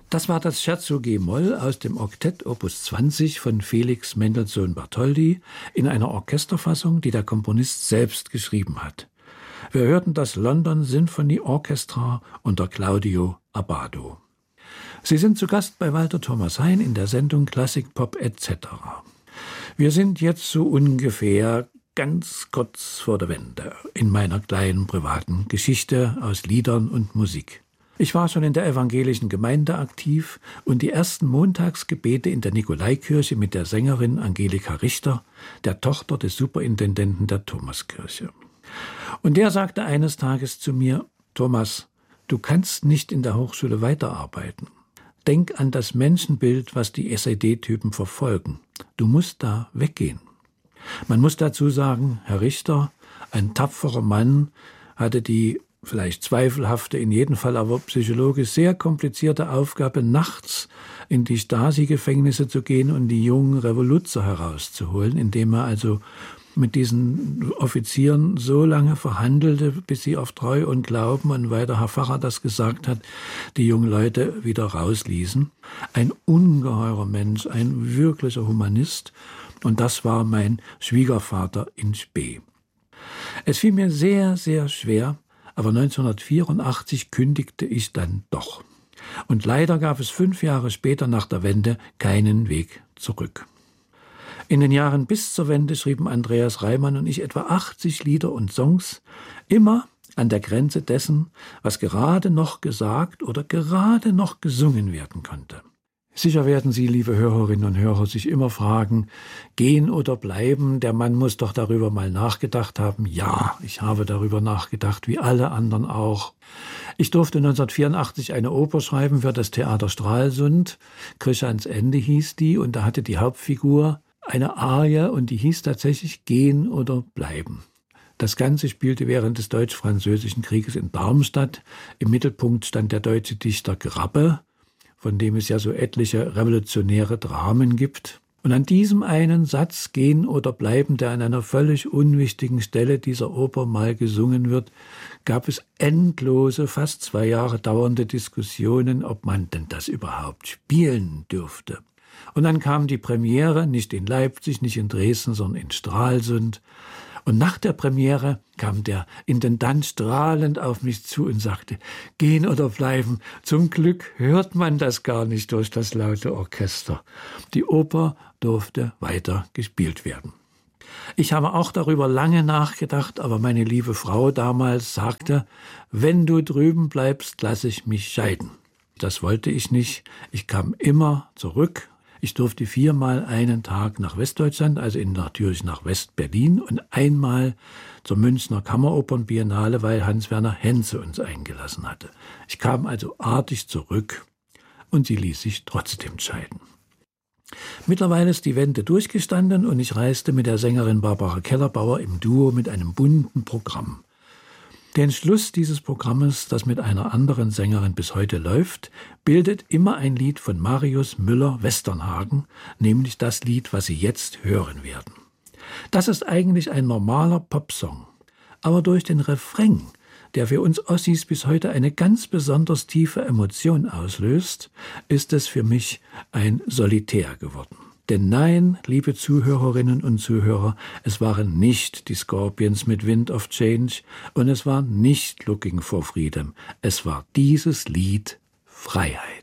Das war das Scherzo G-Moll aus dem Oktett Opus 20 von Felix Mendelssohn Bartholdy in einer Orchesterfassung, die der Komponist selbst geschrieben hat. Wir hörten das London Symphony Orchestra unter Claudio Abbado. Sie sind zu Gast bei Walter Thomas Hein in der Sendung Klassik Pop etc. Wir sind jetzt so ungefähr ganz kurz vor der Wende in meiner kleinen privaten Geschichte aus Liedern und Musik. Ich war schon in der evangelischen Gemeinde aktiv und die ersten Montagsgebete in der Nikolaikirche mit der Sängerin Angelika Richter, der Tochter des Superintendenten der Thomaskirche. Und der sagte eines Tages zu mir: Thomas, du kannst nicht in der Hochschule weiterarbeiten. Denk an das Menschenbild, was die SED-Typen verfolgen. Du musst da weggehen. Man muss dazu sagen, Herr Richter, ein tapferer Mann, hatte die vielleicht zweifelhafte, in jedem Fall aber psychologisch sehr komplizierte Aufgabe, nachts in die Stasi-Gefängnisse zu gehen und die jungen Revoluzer herauszuholen, indem er also mit diesen Offizieren so lange verhandelte, bis sie auf Treu und Glauben und weiter Herr Pfarrer das gesagt hat, die jungen Leute wieder rausließen. Ein ungeheurer Mensch, ein wirklicher Humanist. Und das war mein Schwiegervater in Spee. Es fiel mir sehr, sehr schwer, aber 1984 kündigte ich dann doch. Und leider gab es 5 Jahre später nach der Wende keinen Weg zurück. In den Jahren bis zur Wende schrieben Andreas Reimann und ich etwa 80 Lieder und Songs, immer an der Grenze dessen, was gerade noch gesagt oder gerade noch gesungen werden konnte. Sicher werden Sie, liebe Hörerinnen und Hörer, sich immer fragen, gehen oder bleiben, der Mann muss doch darüber mal nachgedacht haben. Ja, ich habe darüber nachgedacht, wie alle anderen auch. Ich durfte 1984 eine Oper schreiben für das Theater Stralsund. Krischans Ende hieß die und da hatte die Hauptfigur eine Arie und die hieß tatsächlich Gehen oder Bleiben. Das Ganze spielte während des Deutsch-Französischen Krieges in Darmstadt. Im Mittelpunkt stand der deutsche Dichter Grabbe, von dem es ja so etliche revolutionäre Dramen gibt. Und an diesem einen Satz, Gehen oder Bleiben, der an einer völlig unwichtigen Stelle dieser Oper mal gesungen wird, gab es endlose, fast 2 Jahre dauernde Diskussionen, ob man denn das überhaupt spielen dürfte. Und dann kam die Premiere, nicht in Leipzig, nicht in Dresden, sondern in Stralsund. Und nach der Premiere kam der Intendant strahlend auf mich zu und sagte, gehen oder bleiben. Zum Glück hört man das gar nicht durch das laute Orchester. Die Oper durfte weiter gespielt werden. Ich habe auch darüber lange nachgedacht, aber meine liebe Frau damals sagte, wenn du drüben bleibst, lasse ich mich scheiden. Das wollte ich nicht. Ich kam immer zurück. Ich durfte 4-mal einen Tag nach Westdeutschland, also natürlich nach West-Berlin und einmal zur Münchner Kammeropernbiennale, weil Hans-Werner Henze uns eingelassen hatte. Ich kam also artig zurück und sie ließ sich trotzdem scheiden. Mittlerweile ist die Wende durchgestanden und ich reiste mit der Sängerin Barbara Kellerbauer im Duo mit einem bunten Programm. Den Schluss dieses Programmes, das mit einer anderen Sängerin bis heute läuft, bildet immer ein Lied von Marius Müller-Westernhagen, nämlich das Lied, was Sie jetzt hören werden. Das ist eigentlich ein normaler Popsong, aber durch den Refrain, der für uns Ossis bis heute eine ganz besonders tiefe Emotion auslöst, ist es für mich ein Solitär geworden. Denn nein, liebe Zuhörerinnen und Zuhörer, es waren nicht die Scorpions mit Wind of Change und es war nicht Looking for Freedom. Es war dieses Lied Freiheit.